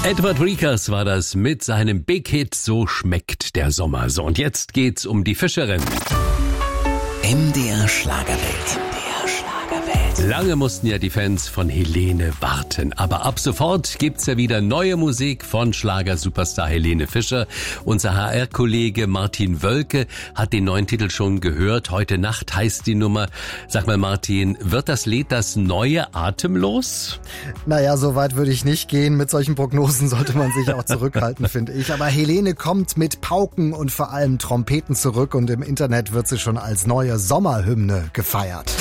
Edward Riekers war das mit seinem Big Hit So schmeckt der Sommer. So, und jetzt geht's um die Fischerin. MDR Schlagerwelt. Lange mussten ja die Fans von Helene warten, aber ab sofort gibt's ja wieder neue Musik von Schlagersuperstar Helene Fischer. Unser HR-Kollege Martin Wölke hat den neuen Titel schon gehört. Heute Nacht heißt die Nummer. Sag mal Martin, wird das Lied das neue Atemlos? Naja, so weit würde ich nicht gehen. Mit solchen Prognosen sollte man sich auch zurückhalten, finde ich. Aber Helene kommt mit Pauken und vor allem Trompeten zurück und im Internet wird sie schon als neue Sommerhymne gefeiert.